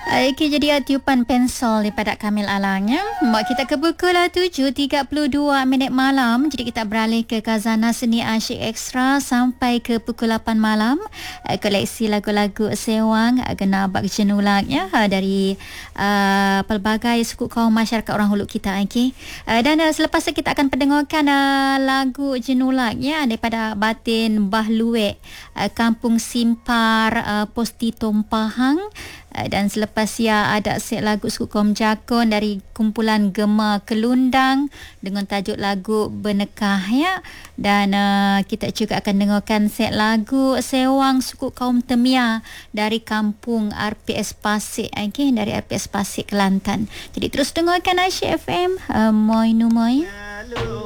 Okey, jadi tiupan pensel daripada Kamil Alang ya. Mak kita ke pukul 7.32 malam. Jadi kita beralih ke Khazanah Seni Asyik Ekstra sampai ke pukul 8 malam. Koleksi lagu-lagu sewang Genabak Jenulak ya, dari pelbagai suku kaum masyarakat orang Hulu kita. Okey. Dan selepas itu kita akan pendengarkan lagu Jenulak ya daripada Batin Bahluek, Kampung Simpar, Posti Tompahang. Dan selepas ya ada set lagu suku kaum Jakun dari kumpulan Gema Kelundang dengan tajuk lagu Bernekah ya. Dan kita juga akan dengarkan set lagu sewang suku kaum Temia dari kampung RPS Pasik, okay, dari RPS Pasik Kelantan. Jadi terus dengarkan Asyik FM. Moi nu moi.